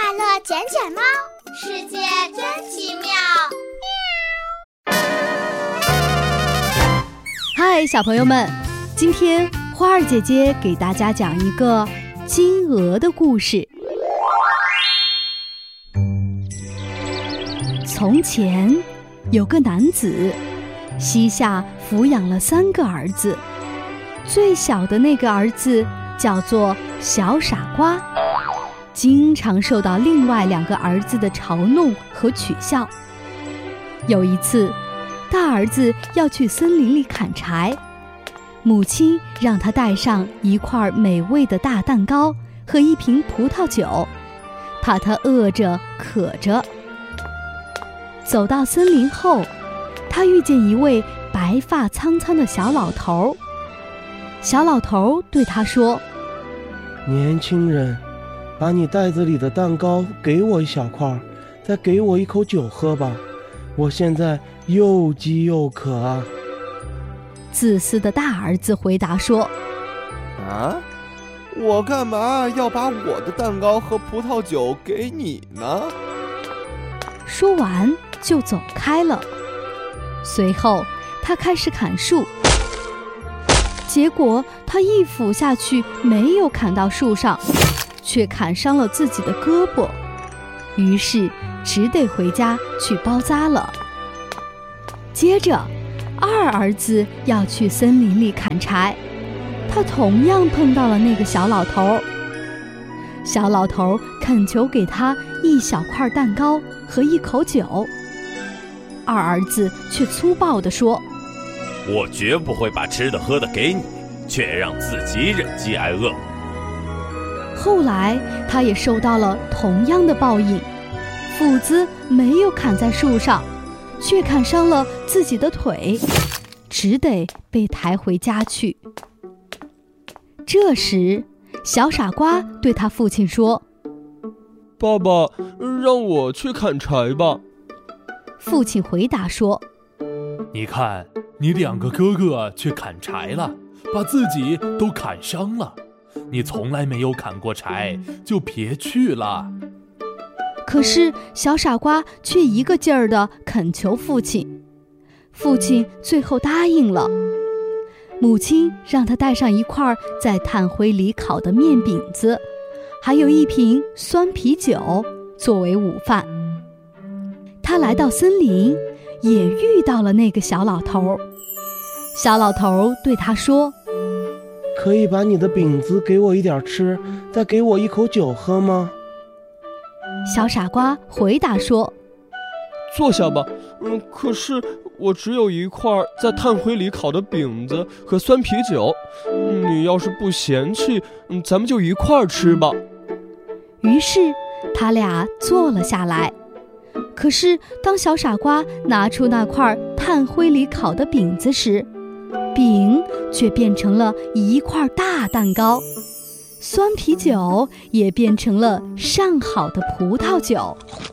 快乐捡捡猫，世界真奇妙。 嗨，小朋友们，今天花儿姐姐给大家讲一个金鹅的故事。从前有个男子，膝下抚养了3个儿子，最小的那个儿子叫做小傻瓜，经常受到另外2个儿子的嘲弄和取笑。有一次，大儿子要去森林里砍柴，母亲让他带上一块美味的大蛋糕和一瓶葡萄酒，怕他饿着渴着。走到森林后，他遇见一位白发苍苍的小老头。小老头对他说： 年轻人，把你袋子里的蛋糕给我一小块，再给我一口酒喝吧，我现在又饥又渴啊。 自私的大儿子回答说： 我干嘛要把我的蛋糕和葡萄酒给你呢？ 说完就走开了。随后他开始砍树，结果他一斧下去没有砍到树上，却砍伤了自己的胳膊，于是只得回家去包扎了。接着二儿子要去森林里砍柴，他同样碰到了那个小老头。小老头恳求给他一小块蛋糕和一口酒，二儿子却粗暴地说： 我绝不会把吃的喝的给你，却让自己忍饥挨饿。 后来他也受到了同样的报应，斧子没有砍在树上，却砍伤了自己的腿，只得被抬回家去。这时小傻瓜对他父亲说： 爸爸，让我去砍柴吧。 父亲回答说： 你看，你2个哥哥去砍柴了，把自己都砍伤了，你从来没有砍过柴，就别去了。 可是小傻瓜却一个劲儿地恳求父亲，父亲最后答应了。母亲让他带上一块在炭灰里烤的面饼子，还有一瓶酸啤酒作为午饭。他来到森林，也遇到了那个小老头。小老头对他说： 可以把你的饼子给我一点吃，再给我一口酒喝吗？ 小傻瓜回答说： 坐下吧，可是我只有一块在炭灰里烤的饼子和酸啤酒，你要是不嫌弃，咱们就一块吃吧。 于是他俩坐了下来。可是当小傻瓜拿出那块炭灰里烤的饼子时，饼却变成了一块大蛋糕，酸啤酒也变成了上好的葡萄酒。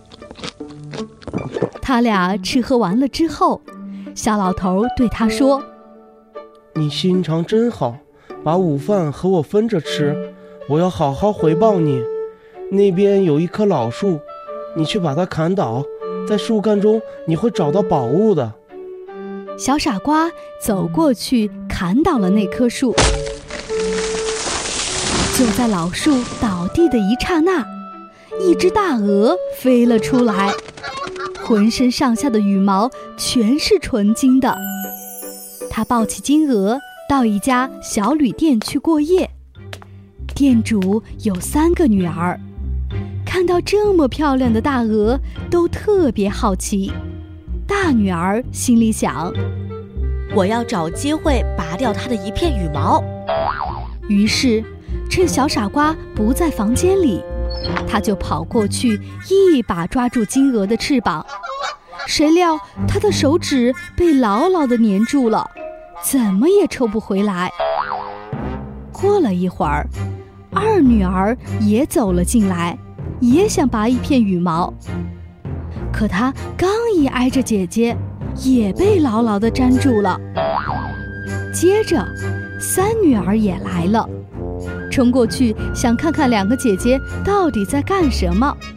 他俩吃喝完了之后，小老头对他说： 你心肠真好，把午饭和我分着吃，我要好好回报你。那边有一棵老树，你去把它砍倒，在树干中你会找到宝物的。 小傻瓜走过去砍倒了那棵树，就在老树倒地的一刹那，一只大鹅飞了出来，浑身上下的羽毛全是纯金的。他抱起金鹅到一家小旅店去过夜。店主有3个女儿，看到这么漂亮的大鹅，都特别好奇。大女儿心里想： 我要找机会拔掉它的一片羽毛。 于是趁小傻瓜不在房间里，他就跑过去一把抓住金鹅的翅膀，谁料他的手指被牢牢地粘住了，怎么也抽不回来。过了一会儿，二女儿也走了进来，也想拔一片羽毛，可她刚一挨着姐姐，也被牢牢地粘住了。接着3女儿也来了，冲过去想看看2个姐姐到底在干什么。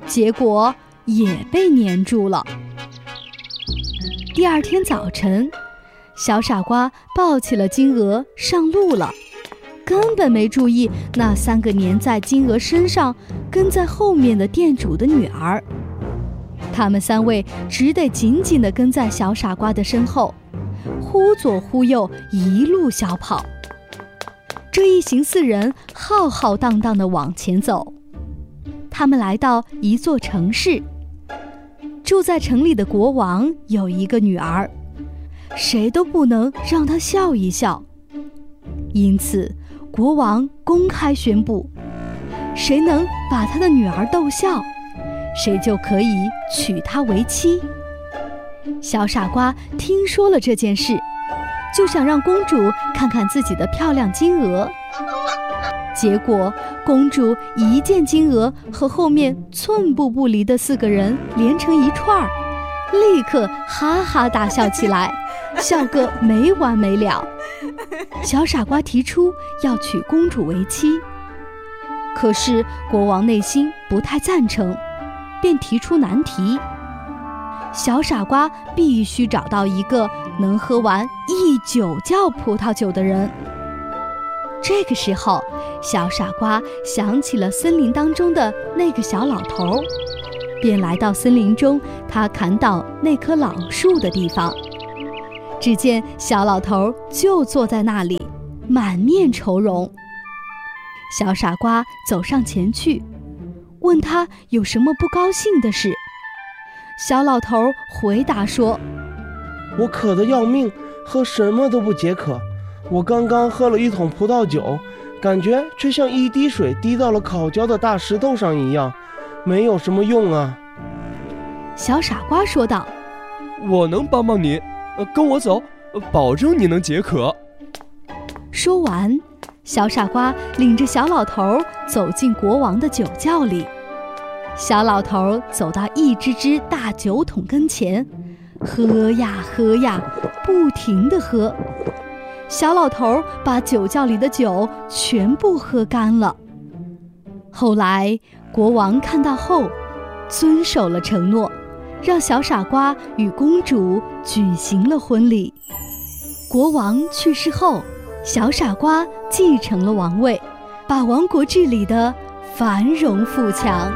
结果也被粘住了。第二天早晨，小傻瓜抱起了金鹅上路了，根本没注意那3个粘在金鹅身上跟在后面的店主的女儿。他们3位只得紧紧地跟在小傻瓜的身后，忽左忽右，一路小跑。这一行4人浩浩荡荡地往前走。他们来到一座城市，住在城里的国王有一个女儿，谁都不能让她笑一笑。因此国王公开宣布，谁能把他的女儿逗笑，谁就可以娶她为妻。小傻瓜听说了这件事，就想让公主看看自己的漂亮金鹅。结果公主一见金鹅和后面寸步不离的4个人连成一串儿，立刻哈哈大笑起来，笑个没完没了。小傻瓜提出要娶公主为妻，可是国王内心不太赞成，便提出难题：小傻瓜必须找到一个能喝完1酒窖葡萄酒的人。这个时候，小傻瓜想起了森林当中的那个小老头，便来到森林中他砍倒那棵老树的地方。只见小老头就坐在那里，满面愁容。小傻瓜走上前去，问他有什么不高兴的事。小老头回答说： 我渴得要命，喝什么都不解渴。我刚刚喝了1桶葡萄酒，感觉却像一滴水滴到了烤焦的大石头上一样，没有什么用啊。 小傻瓜说道： 我能帮帮你，跟我走，保证你能解渴。 说完，小傻瓜领着小老头走进国王的酒窖里。小老头走到一只只大酒桶跟前，喝呀喝呀，不停地喝。小老头把酒窖里的酒全部喝干了。后来国王看到后，遵守了承诺，让小傻瓜与公主举行了婚礼。国王去世后，小傻瓜继承了王位，把王国治理得繁荣富强。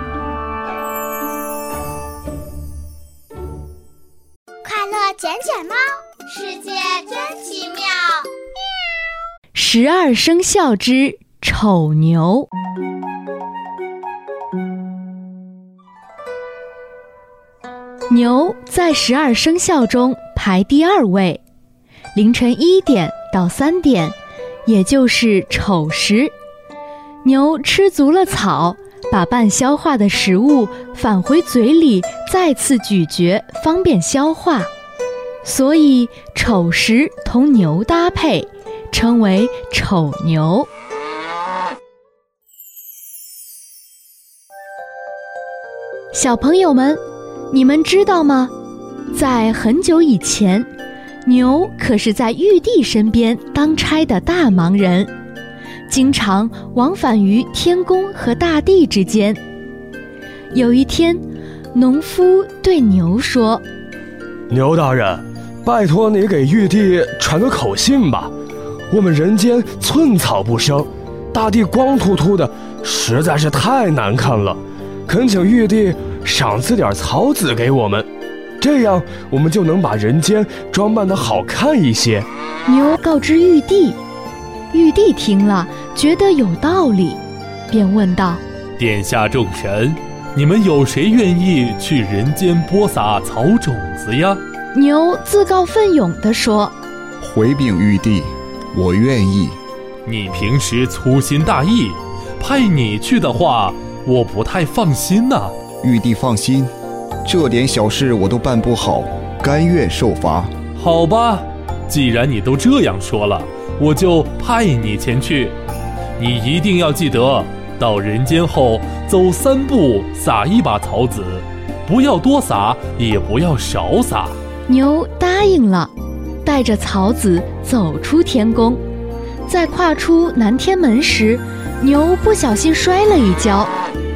快乐捡捡猫，世界真奇妙。 12生肖之丑牛。牛在12生肖中排第2位，凌晨1点到3点，也就是丑时。牛吃足了草，把半消化的食物返回嘴里，再次咀嚼，方便消化。所以丑时同牛搭配，称为丑牛。小朋友们，你们知道吗？在很久以前，牛可是在玉帝身边当差的大忙人，经常往返于天宫和大地之间。有一天，农夫对牛说： 牛大人，拜托你给玉帝传个口信吧，我们人间寸草不生，大地光秃秃的，实在是太难看了，恳请玉帝赏赐点草籽给我们，这样我们就能把人间装扮得好看一些。 牛告知玉帝，玉帝听了觉得有道理，便问道： 殿下众神，你们有谁愿意去人间播撒草种子呀？ 牛自告奋勇地说： 回禀玉帝，我愿意。 你平时粗心大意，派你去的话，我不太放心呐。 玉帝放心，这点小事我都办不好，甘愿受罚。 好吧，既然你都这样说了，我就派你前去。你一定要记得，到人间后走3步撒1把草籽，不要多撒，也不要少撒。 牛答应了，带着草籽走出天宫。在跨出南天门时，牛不小心摔了一跤，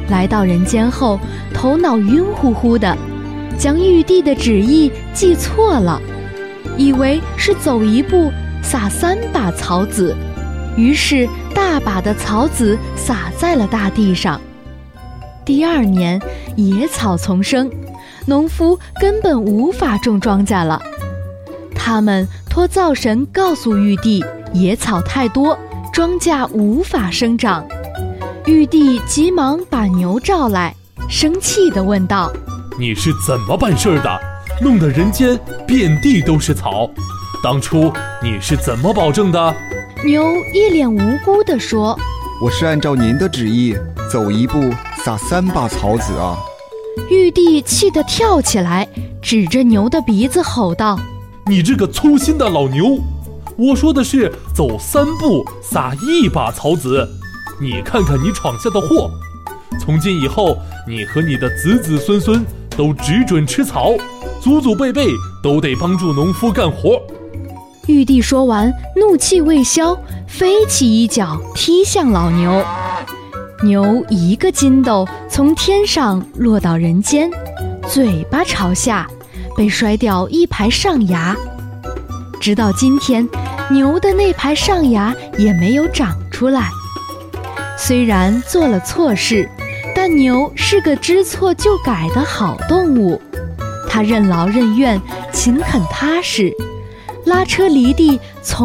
来到人间后，头脑晕乎乎的，将玉帝的旨意记错了，以为是走一步撒3把草籽，于是大把的草籽撒在了大地上。第2年，野草丛生，农夫根本无法种庄稼了。他们托灶神告诉玉帝，野草太多，庄稼无法生长。玉帝急忙把牛召来，生气地问道： 你是怎么办事的？弄得人间遍地都是草，当初你是怎么保证的？ 牛一脸无辜地说： 我是按照您的旨意，走一步撒3把草籽啊。 玉帝气得跳起来，指着牛的鼻子吼道： 你这个粗心的老牛，我说的是走3步撒1把草籽，你看看你闯下的祸！从今以后，你和你的子子孙孙都只准吃草，祖祖辈辈都得帮助农夫干活。 玉帝说完，怒气未消，飞起一脚踢向老牛。牛一个筋斗从天上落到人间，嘴巴朝下，被摔掉1排上牙。直到今天，牛的那排上牙也没有长出来。虽然做了错事，但牛是个知错就改的好动物，它任劳任怨，勤恳踏实，拉车犁地从